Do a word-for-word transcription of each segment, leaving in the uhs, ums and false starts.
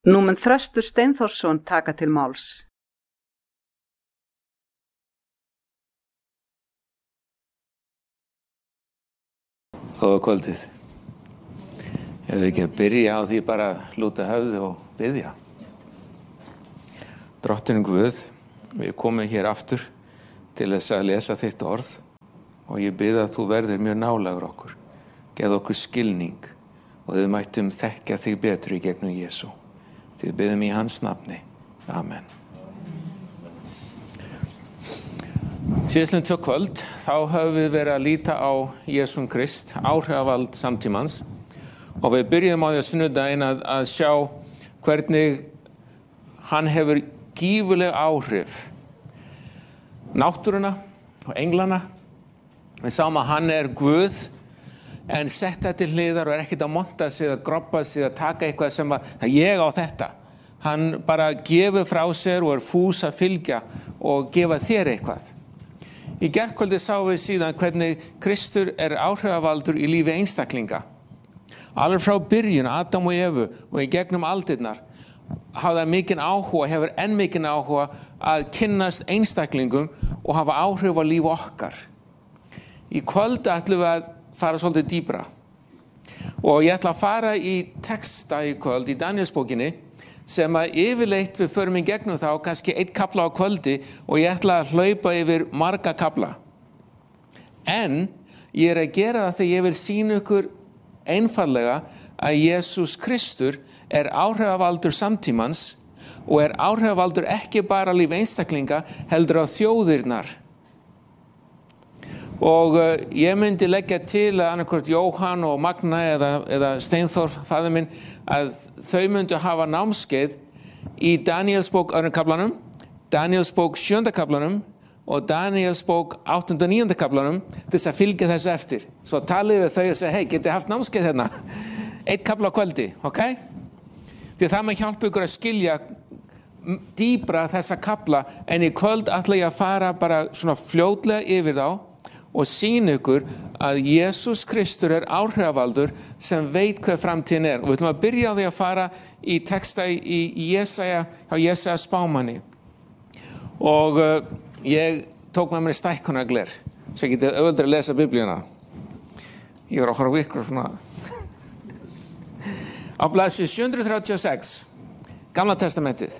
Nú mun Þröstur Steinþórsson taka til máls. Góða kvöldið. Ef við ekki að byrja á því bara að lúta höfði og biðja. Drottinn Guð, við komum hér aftur til þess að lesa þitt orð og ég bið að þú verðir mjög nálægur okkur. Geð okkur skilning og við mættum þekkja þig betur í gegnum Jesú. Við biðum í hans nafni. Amen. Síðastliðin tvö kvöld, þá höfum við verið að líta á Jesúm Krist, áhrifavald samtímans, og við byrjuðum á því að sunnudaginn að, að sjá hvernig hann hefur gífurleg áhrif. Náttúruna og englana, við sáum að hann er Guð, en setta til hliðar og er ekkert að monta sig, að groppa sig, að taka eitthvað sem að, að ég á þetta. Hann bara gefur frá sér og er fús að fylgja og gefa þér eitthvað. Í gærkvöldi sáum við síðan hvernig Kristur er áhrifavaldur í lífi einstaklinga. Alveg frá byrjun, Adam og Evu og í gegnum aldirnar hafa mikinn áhuga, hefur enn mikinn áhuga að kynnast einstaklingum og hafa áhrif á líf okkar. Í kvöldi ætlum við að fara svolítið dýpra. Og ég ætla að fara í texta í kvöld í Danielsbókinni sem að yfirleitt við förum í gegnum þá kannski einn kapla á kvöldi og ég ætla að hlaupa yfir marga kapla. En ég er að gera það þegar ég vil sýna ykkur einfallega að Jesús Kristur er áhrifavaldur samtímans og er áhrifavaldur ekki bara líf einstaklinga heldur á þjóðirnar. Og uh, ég myndi leggja til að annarkvort Jóhann og Magna eða, eða Steinþór, faðir minn, að þau myndu hafa námskeið í Danielsbók öðrum kaplanum, Danielsbók sjöunda kaplanum og Danielsbók áttunda og níunda kaplanum til þess að fylgja þessu eftir. Svo talið við þau og segja, hei, getið haft námskeið hérna? Eitt kapla á kvöldi, ok? Því það með hjálpa ykkur að skilja dýpra þessa kapla, en í kvöld ætla ég að fara bara svona fljótlega yfir þá og sýna ykkur að Jesús Kristur er áhrifavaldur sem veit hvað framtíðin er. Og við ætlum að byrja á því að fara í texta í, í Jesaja, hjá Jesaja spámanni. Og uh, ég tók með mér stækkunargler, svo ég geti auðvitað að lesa biblíuna. Ég var að horfa ykkur svona. Á blaðsíðu sjö hundruð þrjátíu og sex, Gamla testamentið.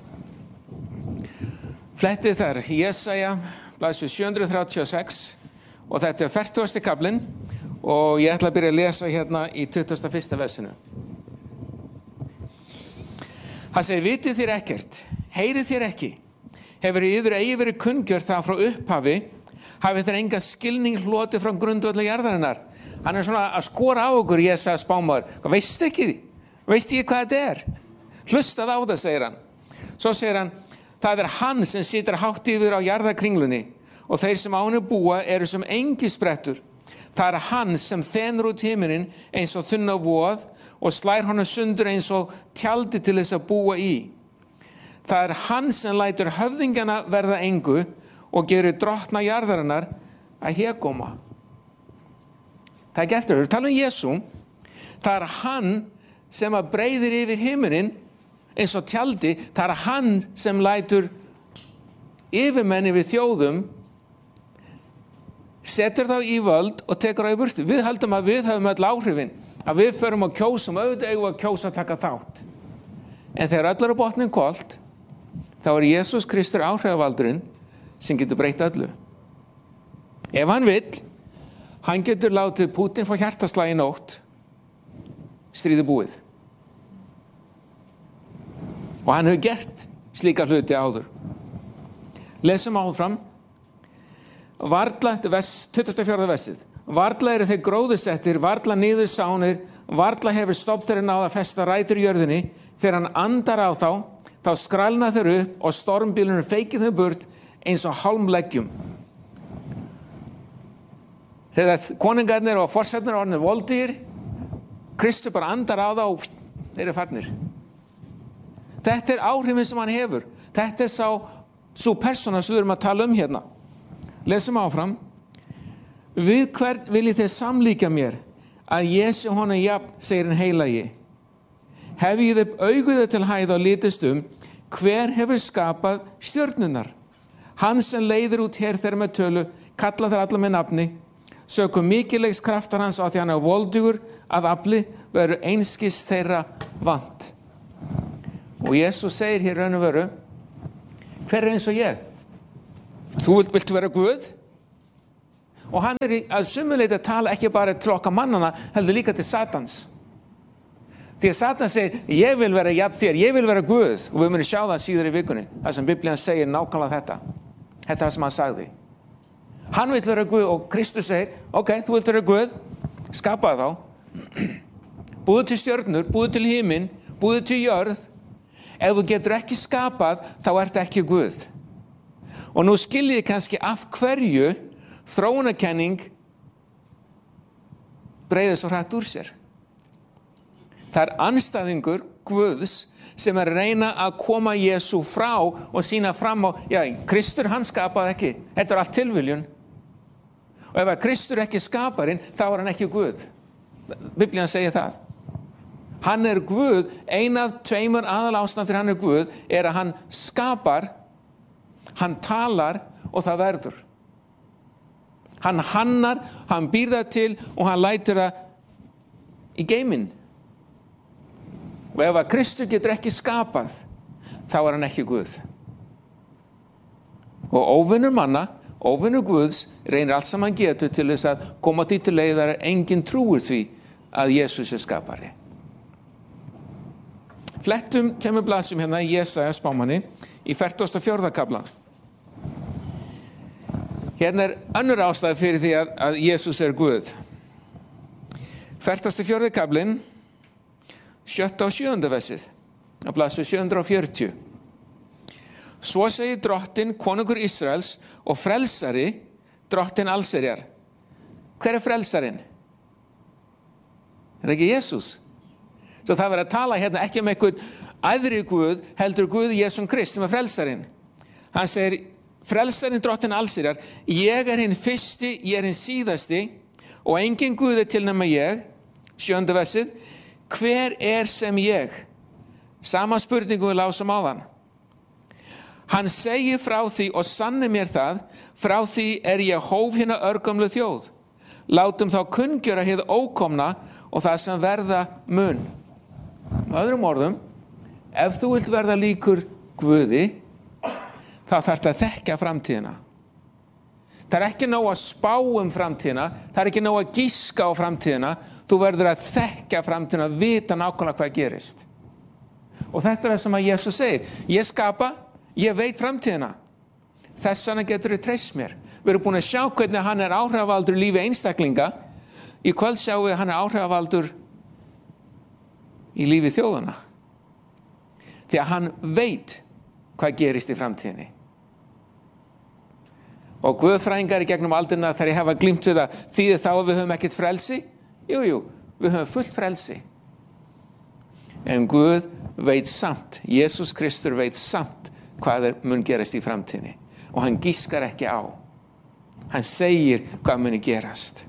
Flettið þar, Jesaja, blaðsíðu sjö hundruð þrjátíu og sex, og þetta er fertugasti kaflinn og ég ætla að byrja að lesa hérna í tuttugasta og fyrsta versinu. Hann segir, vitið þér ekkert, heyrið þér ekki, hefur yður eigi verið kunngjört það frá upphafi, hafið þér enga skilning hlotið frá grundvelli jarðarinnar. Hann er svona að skora á okkur, Jesaja spámaður, veist ekki því, veist ekki hvað þetta er? Hlustað á það, segir hann. Svo segir hann, það er hann sem situr hátt yfir á jarðarkringlunni, og þeir sem á henni búa eru sem engisprettur. Það er hann sem þenur út himinin eins og þunna voð og slær honum sundur eins og tjaldi til þess að búa í. Það er hann sem lætur höfðingjana verða engu og gerir drottna jarðarinnar að hégóma. Það er ekki eftir, við talum um Jesú. Það er hann sem að breiðir yfir himinin eins og tjaldi. Það er hann sem lætur yfirmenni við þjóðum, setur þá í völd og tekur á í burtu. Við höldum að við höfum öll áhrifin, að við förum að kjósum, auðvitað eigum að kjósa að taka þátt. En þegar öll eru botnin kolt, þá er Jesús Kristur áhrifavaldurinn sem getur breytt öllu. Ef hann vill, hann getur látið Pútín fá hjartaslag í nótt, stríði búið. Og hann hefur gert slíka hluti áður. Lesum áfram. Varla, tuttugasta og fjórða versið. Varla eru þeir gróðusettir, varla niður sánir, varla hefur stofn þeirra náð að festa rætur í jörðinni. Þegar hann andar á þá, þá skrælna þeir upp og stormbílunum feikir þau burt eins og hálmleggjum. Þegar konungarnir og forsetnir orðnir voldýr, Kristur bara andar á þá og þeir eru farnir. Þetta er áhrifin sem hann hefur. Þetta er sá, svo persóna sem við erum að tala um hérna. Lesum áfram. Við hvern viljið þið samlíka mér að Jesú honum jafn, segir hann heilagi. Hefjið upp auguðu til hæða og litist um, hver hefur skapað stjörnurnar? Hann sem leiðir út her þeirra með tölu, kalla þeir alla með nafni, sökum mikilvægs kraftar hans á því hann er voldugur að afli, veru einskis þeirra vant. Og Jesús segir hér raun og veru, hver er eins og ég? Þú vilt, viltu vera Guð? Og hann er að sumuleyti að tala ekki bara til okkar mannana, heldur líka til Satans. Því að Satan segir, ég vil vera jafn þér, ég vil vera Guð. Og við munum sjá það síðar í vikunni, þar sem Biblían segir nákvæmlega þetta. Þetta er það sem hann sagði. Hann vil vera Guð og Kristus segir, ok, þú vilt vera Guð, skapaðu þá. Búðu til stjörnur, búðu til himinn, búðu til jörð. Ef þú getur ekki skapað, þá ertu ekki Guð. Og nú skiljið kannski af hverju þróunarkenning breiðir svo hratt úr sér. Það er andstæðingur Guðs sem er að reyna að koma Jesú frá og sína fram á, já, Kristur hann skapaði ekki. Þetta er allt tilviljun. Og ef að Kristur ekki skaparinn, þá er hann ekki Guð. Biblían segir það. Hann er Guð, ein af tveimur aðalástæðum fyrir hann er Guð, er að hann skapar, hann talar og það verður. Hann hannar, hann býr það til og hann lætur það í geiminn. Og ef að Kristur getur ekki skapað, þá er hann ekki Guð. Og óvinnur manna, óvinnur Guðs, reynir allt sem hann getur til þess að koma því til leiðar að enginn trúir því að Jesús er skapari. Flettum tveimur blaðsum hérna í Jesaja spámanni í fertugasta og fjórða kaflan. Hérna er önnur ástæða fyrir því að, að Jesús er Guð. fertugasti og fjórði kaflinn, sjötta og sjöunda versið, á blaðsíðu sjö hundruð fjörutíu. Svo segir drottinn, konungur Ísraels og frelsari, drottinn allsherjar. Hver er frelsarinn? Er ekki Jesús? Svo það verður að tala hérna ekki um einhvern æðri Guð, heldur Guð Jesúm Krist sem er frelsarinn. Hann segir, frelsarinn drottinn allsherjar, ég er hinn fyrsti, ég er hinn síðasti og engin Guð er til nema ég, sjönda versið, hver er sem ég? Sama spurningu við lásum áðan. Hann segir frá því og sanni mér það, frá því er ég hóf hina örgömlu þjóð. Látum þá kunngjöra hið ókomna og það sem verða mun. Með öðrum orðum, ef þú vilt verða líkur Guði, þá þarftu að þekkja framtíðina. Það er ekki nóg að spá um framtíðina, það er ekki nóg að giska á framtíðina, þú verður að þekkja framtíðina, að vita nákvæmlega hvað gerist. Og þetta er það sem að Jesús segir. Ég skapa, ég veit framtíðina. Þess vegna getur þið treyst mér. Við erum búin að sjá hvernig hann er áhrifavaldur í lífi einstaklinga. Í kvöld sjáum við að hann er áhrifavaldur í lífi þjóðana. Því að hann veit hvað gerist í framtíðinni. Og guðfræðingar í gegnum aldirna þegar ég hafa glímt við að þýðir þá að við höfum ekkert frelsi. Jú, jú, við höfum fullt frelsi. En Guð veit samt, Jesús Kristur veit samt hvað er mun gerast í framtíðinni. Og hann gískar ekki á. Hann segir hvað muni gerast.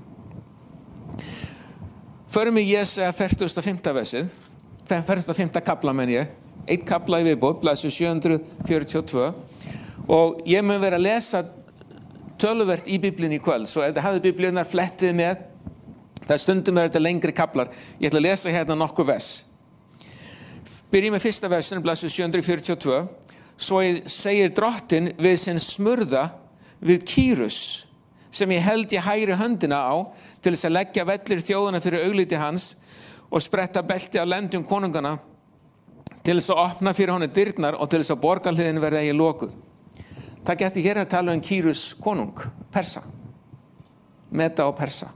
Förum í Jesaja fertugasta og fimmta versið, fertugasta og fimmta kafla menn ég, eitt kafla í viðbót, blaðsíðu sjö hundruð fjörutíu og tvö, og ég mun vera að lesa töluvert í Biblíunni í kvöld, svo ef þið hafið Biblíunnar flettið með, það stundum er þetta lengri kaflar, ég ætla að lesa hérna nokkur vers. Byrjum með fyrsta versin, blaðsíðu sjö hundruð fjörutíu og tvö, svo segir drottinn við sinn smurða við Kýrus, sem ég held ég hægri höndina á, til þess að leggja vellir þjóðana fyrir augliti hans og spretta belti á lendum konungana, til þess að opna fyrir honum dyrnar og til þess að borgarhliðin verði eigi lokuð. Það geti hér að tala um Kýrus konung, Persa, Meda og Persa.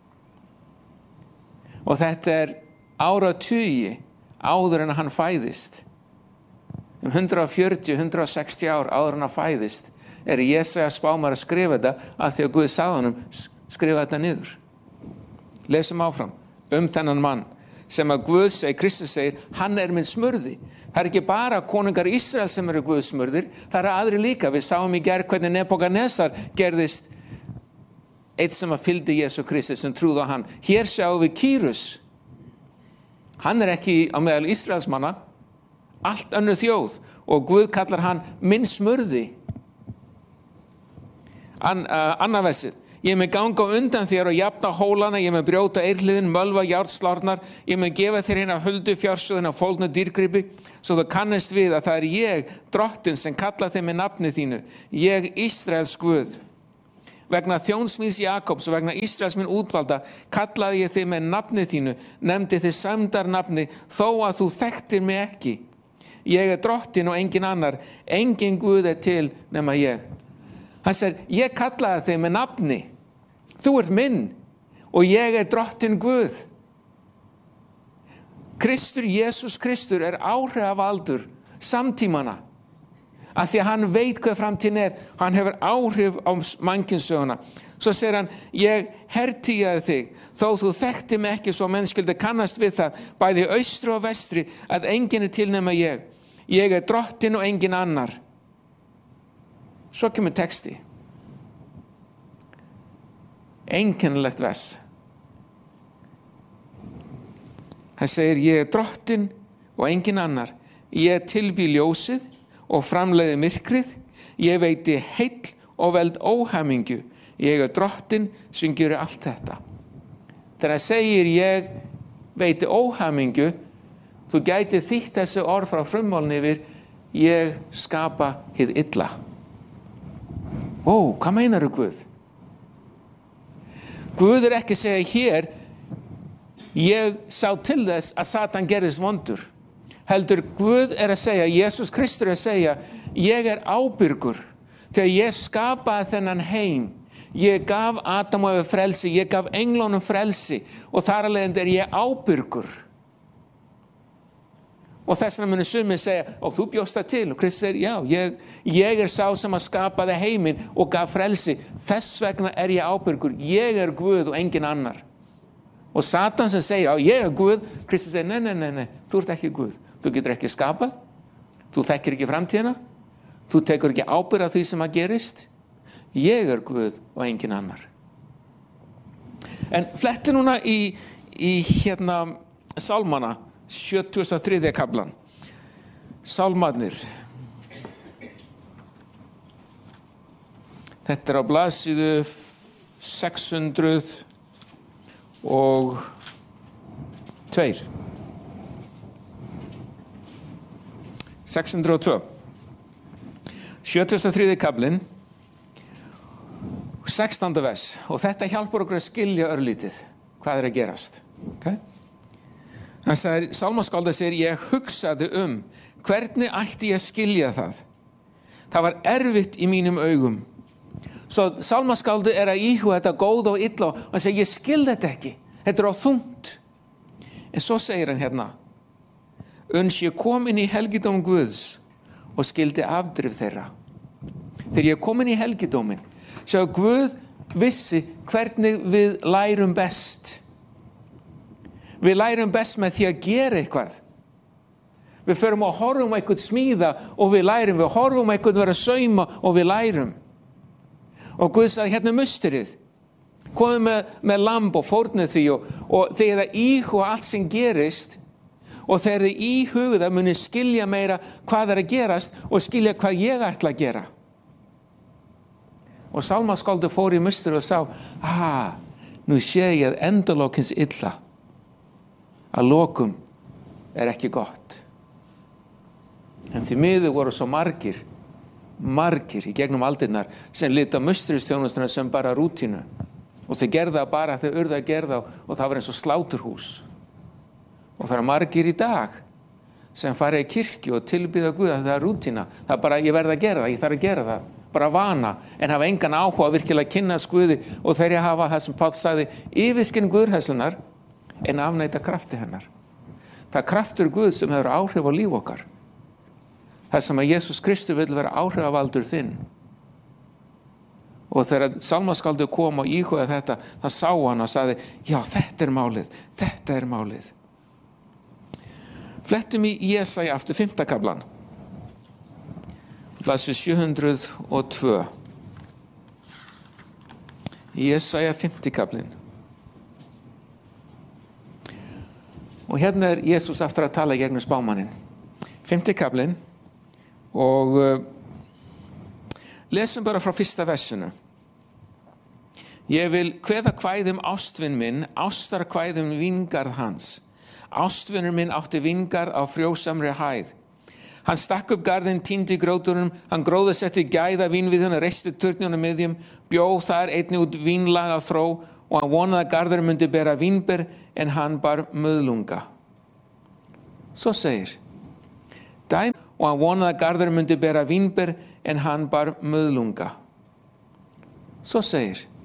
Og þetta er áratugi áður en hann fæðist. Um hundrað fjörutíu til hundrað sextíu ár áður en hann fæðist er Jesaja spámar að skrifa þetta að því að Guð sagði honum skrifa þetta niður. Lesum áfram um þennan mann sem að Guð segir, Kristus segir, hann er minn smurði. Það er ekki bara konungar Ísrael sem eru Guðs smurðir, það eru aðri líka. Við sáum í gær hvernig Nebukadnesar gerðist eitt sem að fylgdi Jesú Kristus sem trúði á hann. Hér sjáum við Kýrus, Hann er ekki á meðal Ísraelsmanna, allt önnur þjóð, og Guð kallar hann minn smurði. An, uh, annað versið. Ég mun ganga á undan þér og jafna hólana, ég mun brjóta eirhliðin, mölva járnslárnar, ég mun gefa þér hérna huldu fjársjóðina fólgnu dýrgripi, svo þú kannist við að það er ég, drottinn, sem kalla þig með nafni þínu, ég Ísraels Guð. Vegna þjóns míns Jakobs og vegna Ísraels minn útvalda kallaði ég þig með nafni þínu, nefndi þig sæmdarnafni, þó að þú þekktir mig ekki. Ég er drottinn og engin annar, engin Guð er til nema ég. Hann segir, ég kallaði þig með nafni. Þú ert minn og ég er drottinn Guð. Kristur, Jesús Kristur er áhrifavaldur samtímana. Af því að hann veit hvað framtíðin er. Hann hefur áhrif á mannkynssöguna. Svo segir hann, ég hertígaði þig, þó þú þekkti mig ekki svo menn skyldi kannast við það, bæði austri og vestri, að enginn er til nema ég. Ég er drottinn og engin annar. Svo kemur texti. Einkennilegt vers. Hann segir, ég er drottinn og engin annar. Ég tilbý ljósið og framleiði myrkrið. Ég veiti heill og veld óhamingju. Ég er drottinn sem gerir allt þetta. Þegar hann segir, ég veiti óhamingju, þú gæti þýtt þessu orð frá frummálni yfir, ég skapa hið illa. Ó, hvað meinarðu Guð? Guð er ekki að segja hér, ég sá til þess að Satan gerðist vondur. Heldur Guð er að segja, Jesús Kristur er að segja, ég er ábyrgur. Þegar ég skapaði þennan heim, ég gaf Adam og Evu frelsi, ég gaf englunum frelsi og þar af leiðandi er ég ábyrgur. Og þess vegna muni sumir segja, og þú bjóst það til, og Kristur segir, já, ég, ég er sá sem að skapaði heiminn og gaf frelsi, þess vegna er ég ábyrgur, ég er Guð og engin annar. Og Satan sem segir, já, ég er Guð, Kristur segir, nei, nei, nei, nei, þú ert ekki Guð, þú getur ekki skapað, þú þekkir ekki framtíðina, þú tekur ekki ábyrgð á því sem að gerist, ég er Guð og engin annar. En fletti núna í, í hérna Sálmana, sjötugasta og þriðja kaflan. Sálmarnir. Þetta er á blaðsíðu sex hundruð og tveir. sex hundruð og tvö. sjötugasta og þriðji kaflinn, sextánda vers. Og þetta hjálpar okkur að skilja örlítið hvað er að gerast. Okay? Hann sagði, sálmaskáldi segir, ég hugsaði um hvernig ætti ég að skilja það. Það var erfitt í mínum augum. Svo sálmaskáldi er að íhuga þetta góða og illa og hann segir, ég skil þetta ekki. Þetta er á þungt. En svo segir hann hérna, uns ég kom inn í helgidóm Guðs og skildi afdrif þeirra. Þegar ég kom inn í helgidómin, svo Guð vissi hvernig við lærum best. Við lærum best með því að gera eitthvað. Við förum og horfum á eitthvað smíða og við lærum. Við horfum á eitthvað vera að sauma og við lærum. Og Guð sagði, hérna musterið. Komið með, með lamb og fórnið því og, og þegar það íhuga allt sem gerist og þegar þið íhuga það muni skilja meira hvað er að gerast og skilja hvað ég ætla að gera. Og sálmaskáldi fór í musterið og sá, ah, nú sé ég að endalókins illa. Að lokum er ekki gott. En því miður voru svo margir, margir í gegnum aldirnar sem lita musteristjónustuna sem bara rútínu. Og þau gerða bara þau urðu að gerða og það var eins og sláturhús. Og það eru margir í dag sem fara í kirkju og tilbyða Guð að það er rútína. Það er bara, ég verð að gera það, ég þarf að gera það. Bara vana, en hafa engan áhuga að virkilega kynnast Guði og þeir hafa það sem Páll sagði, yfirskinn Guðhræðslunnar en afneita krafti hennar. Það er kraftur Guð sem hefur áhrif á líf okkar. Það sem að Jesús Kristur vill vera áhrifavaldur þinn. Og þegar sálmaskáldi kom og íhuga þetta, það sá hann og sagði, já, þetta er málið, þetta er málið. Flettum í Jesaja aftur fimmta kaflan. Blaðsíðu sjö hundruð og tvö. Jesaja fimmti kaflinn. Og Og hérna er Jesús aftur að tala gegnum spámannin. Fimmti kaflinn og uh, lesum bara frá fyrsta versinu. Ég vil kveða kvæðum ástvinn minn, ástar kvæðum vingarð hans. Ástvinnur minn átti vingarð á frjósamri hæð. Hann stakk upp garðinn, týndi grótunum, hann gróðasetti gæða vínviðuna, reisti turnunum miðjum, bjó þar einnig út vínlag á þró og hann vonaði að garðurinn myndi bera vínber en hann bar möðlunga. Svo segir, dæmi og hann vonaði að garðurinn myndi bera vínber en hann bar möðlunga. Svo segir,